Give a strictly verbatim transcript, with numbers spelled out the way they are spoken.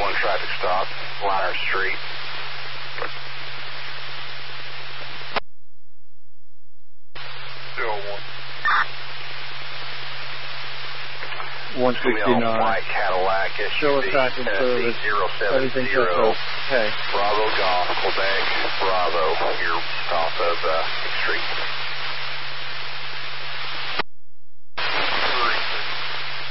one traffic stop, Liner Street. zero one. one sixty-nine. White Cadillac, Still attacking service. zero seven zero. Okay. Bravo Golf, Quebec, Bravo. You're off of uh, sixth Street.